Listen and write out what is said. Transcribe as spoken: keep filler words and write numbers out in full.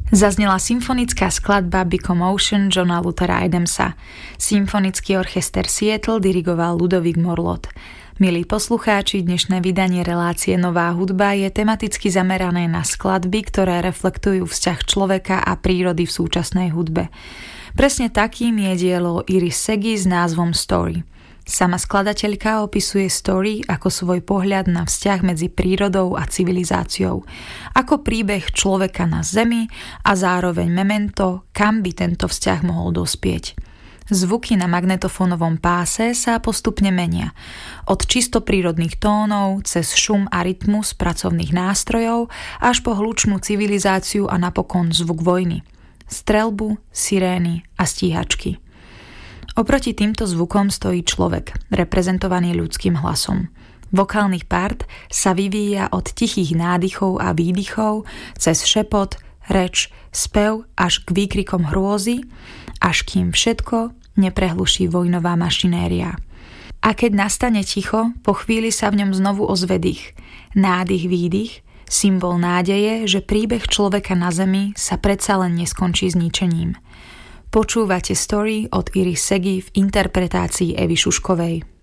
Zaznela symfonická skladba Big-O-Motion Johna Luthera Adamsa. Symfonický orchester Seattle dirigoval Ludovík Morlot. Milí poslucháči, dnešné vydanie relácie Nová hudba je tematicky zamerané na skladby, ktoré reflektujú vzťah človeka a prírody v súčasnej hudbe. Presne takým je dielo Iris Segi s názvom Story. Sama skladateľka opisuje Story ako svoj pohľad na vzťah medzi prírodou a civilizáciou, ako príbeh človeka na Zemi a zároveň memento, kam by tento vzťah mohol dospieť. Zvuky na magnetofónovom páse sa postupne menia. Od čisto prírodných tónov, cez šum a rytmus pracovných nástrojov, až po hlučnú civilizáciu a napokon zvuk vojny. Streľbu, sirény a stíhačky. Oproti týmto zvukom stojí človek, reprezentovaný ľudským hlasom. Vokálny part sa vyvíja od tichých nádychov a výdychov, cez šepot, reč, spev až k výkrikom hrôzy, až kým všetko neprehluší vojnová mašinéria. A keď nastane ticho, po chvíli sa v ňom znovu ozve dých. Nádych, výdych, symbol nádeje, že príbeh človeka na Zemi sa predsa len neskončí zničením. Počúvate Story od Iris Segi v interpretácii Evy Šuškovej.